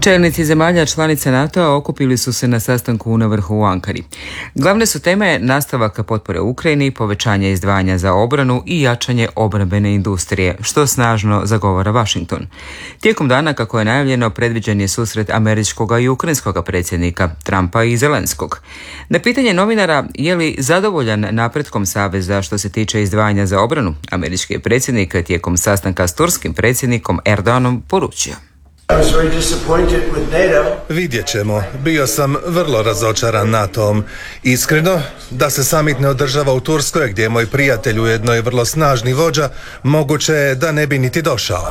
Čelnici zemalja članica NATO-a okupili su se na sastanku na vrhu u Ankari. Glavne su teme nastavak potpore Ukrajini, povećanje izdvajanja za obranu i jačanje obrambene industrije, što snažno zagovara Washington. Tijekom dana, kako je najavljeno, predviđen je susret američkog i ukrajinskog predsjednika, Trumpa i Zelenskog. Na pitanje novinara je li zadovoljan napretkom saveza što se tiče izdvajanja za obranu, američki predsjednik tijekom sastanka s turskim predsjednikom Erdoganom poručio: Vidjet ćemo. Bio sam vrlo razočaran NATO-om. Iskreno, da se summit ne održava u Turskoj, gdje je moj prijatelj ujedno i vrlo snažni vođa, moguće je da ne bi niti došao.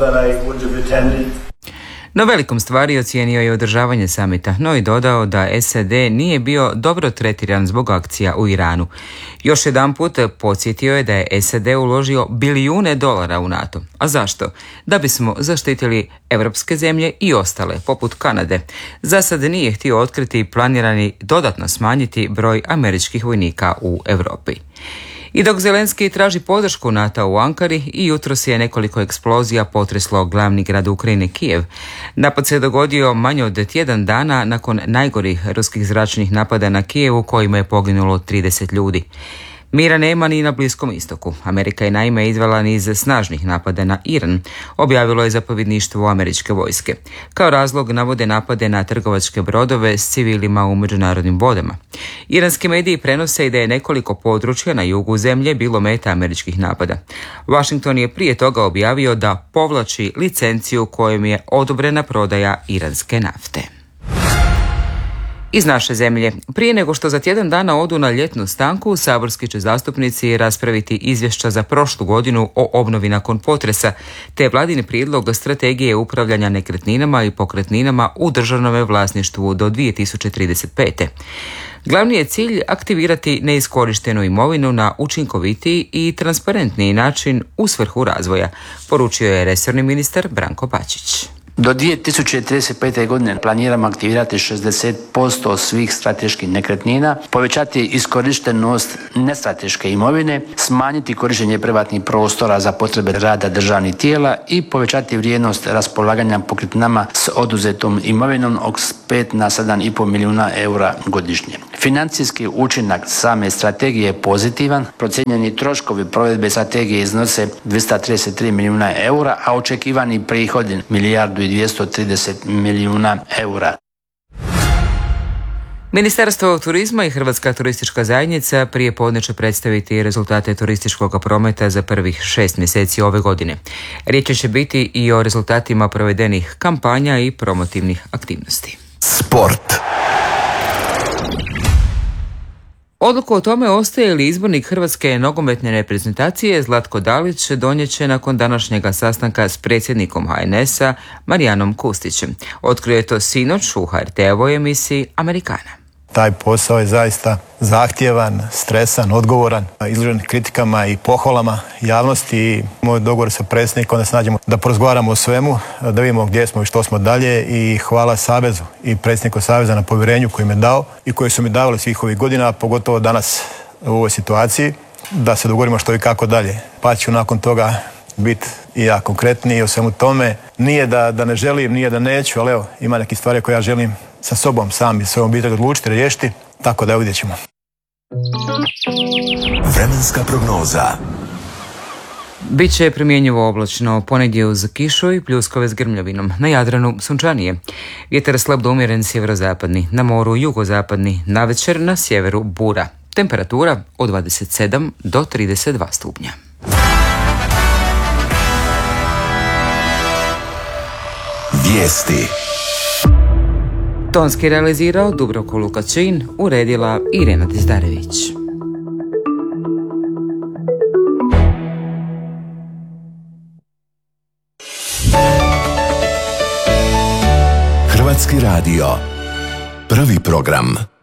No velikom stvari ocijenio je održavanje samita, no i dodao da SAD nije bio dobro tretiran zbog akcija u Iranu. Još jedanput podsjetio je da je SAD uložio bilijune dolara u NATO. A zašto? Da bismo zaštitili europske zemlje i ostale, poput Kanade. Za sad nije htio otkriti planirani dodatno smanjiti broj američkih vojnika u Europi. I dok Zelenski traži podršku NATO u Ankari, i jutros je nekoliko eksplozija potreslo glavni grad Ukrajine, Kijev. Napad se dogodio manje od tjedan dana nakon najgorih ruskih zračnih napada na Kijevu, kojima je poginulo 30 ljudi. Mira nema ni na Bliskom istoku. Amerika je naime izvela niz snažnih napada na Iran, objavilo je zapovjedništvo američke vojske. Kao razlog navode napade na trgovačke brodove s civilima u međunarodnim vodama. Iranski mediji prenose i da je nekoliko područja na jugu zemlje bilo meta američkih napada. Washington je prije toga objavio da povlači licenciju kojom je odobrena prodaja iranske nafte. Iz naše zemlje. Prije nego što za tjedan dana odu na ljetnu stanku, saborski će zastupnici raspraviti izvješća za prošlu godinu o obnovi nakon potresa, te vladin prijedlog strategije upravljanja nekretninama i pokretninama u državnom vlasništvu do 2035. Glavni je cilj aktivirati neiskorištenu imovinu na učinkovitiji i transparentniji način u svrhu razvoja, poručio je resorni ministar Branko Bačić. Do 2035. godine planiramo aktivirati 60% svih strateških nekretnina, povećati iskorištenost nestrateške imovine, smanjiti korištenje privatnih prostora za potrebe rada državnih tijela i povećati vrijednost raspolaganja pokretninama s oduzetom imovinom od 5 na 7,5 milijuna eura godišnje. Financijski učinak same strategije je pozitivan. Procijenjeni troškovi provedbe strategije iznose 233 milijuna eura, a očekivani prihodi milijardu i 230 milijuna eura. Ministarstvo turizma i Hrvatska turistička zajednica prije podne će predstaviti rezultate turističkog prometa za prvih 6 mjeseci ove godine. Riječ će biti i o rezultatima provedenih kampanja i promotivnih aktivnosti. Sport. Odluku o tome ostaje li izbornik Hrvatske nogometne reprezentacije Zlatko Dalić donijet će nakon današnjega sastanka s predsjednikom HNS-a Marijanom Kustićem. Otkrio je to sinoć u HRT-ovoj emisiji Amerikana. Taj posao je zaista zahtjevan, stresan, odgovoran, izložen kritikama i pohvalama javnosti i moj dogovor sa predsjednikom da se nađemo da porazgovaramo o svemu, da vidimo gdje smo i što smo dalje i hvala Savezu i predsjedniku Saveza na povjerenju koji me dao i koji su mi davali svih ovih godina, pogotovo danas u ovoj situaciji, da se dogovorimo što i kako dalje. Pa ću nakon toga biti i ja konkretniji o svemu tome. Nije da ne želim, nije da neću, ali evo, ima neke stvari koje ja želim sa sobom sam i svojom obitelji odlučiti, riješiti, tako da vidjet ćemo. Vremenska prognoza. Biće primjenjivo oblačno, ponegdje uz kišu i pljuskove s grmljavinom. Na Jadranu sunčanije. Vjetar slab do umjeren sjeverozapadni, na moru jugozapadni, navečer na sjeveru bura. Temperatura od 27 do 32 stupnja. Vijesti. Tonski realizirao Dubravko Lukačin, uredila Irena Dizdarević. Hrvatski radio. Prvi program.